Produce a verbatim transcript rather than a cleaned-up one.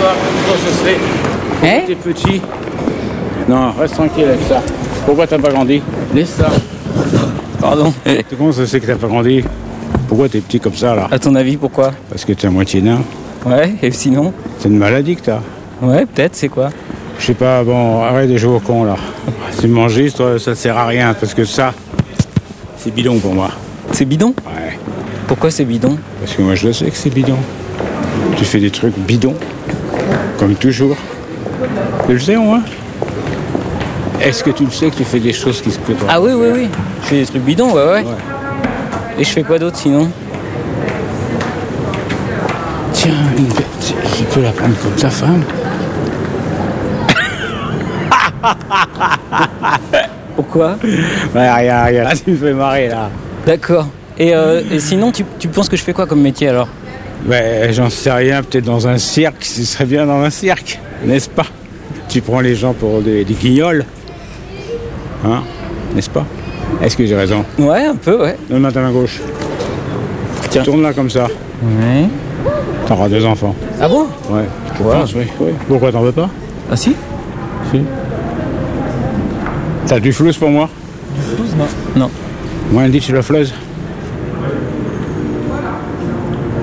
ça, comment ça se fait? Hein? T'es petit. Non, reste tranquille avec ça. Pourquoi t'as pas grandi? Laisse ça. Pardon. Comment ça se fait que t'as pas grandi? Pourquoi t'es petit comme ça là? À ton avis, pourquoi? Parce que t'es à moitié nain. Ouais, et sinon? C'est une maladie que t'as. Ouais, peut-être, c'est quoi? Je sais pas, bon, arrête de jouer au con là. C'est manger, ça, ça sert à rien parce que ça, c'est bidon pour moi. C'est bidon? Ouais. Pourquoi c'est bidon? Parce que moi je le sais que c'est bidon. Tu fais des trucs bidons, comme toujours. Tu le sais au moins? Est-ce que tu le sais que tu fais des choses qui se peuvent pas? Ah oui, oui, oui. Je fais des trucs bidons, ouais, ouais. Ouais. Et je fais quoi d'autre sinon? Tiens, une bête, je peux la prendre comme ta femme. Pourquoi? Ouais, rien, rien, tu me fais marrer là. D'accord. Et, euh, et sinon, tu, tu penses que je fais quoi comme métier alors? Ben, j'en sais rien, peut-être dans un cirque, ce serait bien dans un cirque, n'est-ce pas? Tu prends les gens pour des, des guignols, hein, n'est-ce pas? Est-ce que j'ai raison? Ouais, un peu, ouais. Donne-moi ta main gauche. Tiens. Tourne là comme ça. Ouais. T'auras deux enfants. Ah bon? Ouais, je Ouais. pense, oui, oui. Pourquoi t'en veux pas? Ah si? Si. T'as du flous pour moi? Du flouze, non. Non. Moins dit, tu la fleuses.